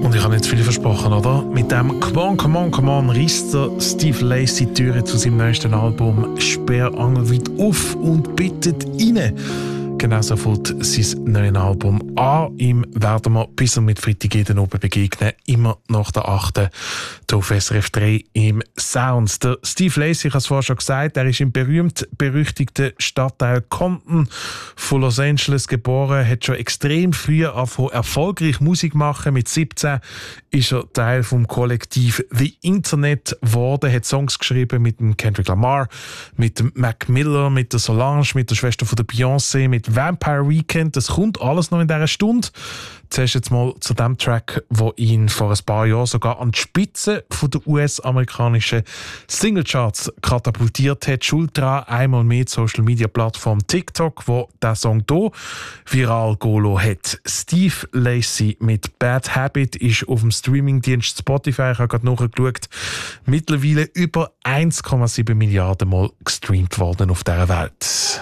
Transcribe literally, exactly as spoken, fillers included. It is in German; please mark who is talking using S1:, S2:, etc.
S1: Und ich habe nicht zu viel versprochen, oder? Mit dem «Come on, come on, come on» reißt der Steve Lacy die Türe zu seinem neuesten Album sperrangelweit auf und bittet rein. Genauso fängt sein neues Album an. Ihm werden wir bis und mit Freitag jeden oben begegnen. Immer nach der achten hier auf S R F drei im Sounds. Der Steve Lacy, ich habe es vorher schon gesagt, er ist im berühmt-berüchtigten Stadtteil Compton von Los Angeles geboren, hat schon extrem früh angefangen, erfolgreich Musik machen. Mit siebzehn ist er Teil vom Kollektiv The Internet geworden, hat Songs geschrieben mit dem Kendrick Lamar, mit dem Mac Miller, mit der Solange, mit der Schwester von der Beyoncé, mit Vampire Weekend. Das kommt alles noch in dieser Stunde. Zuerst jetzt mal zu dem Track, der ihn vor ein paar Jahren sogar an die Spitze der U S-amerikanischen Singlecharts katapultiert hat. Schuld daran einmal mehr die Social-Media-Plattform TikTok, wo der Song hier viral gehen hat. Steve Lacy mit «Bad Habit» ist auf dem Streamingdienst Spotify, ich habe gerade nachgeschaut, mittlerweile über eins Komma sieben Milliarden Mal gestreamt worden auf dieser Welt.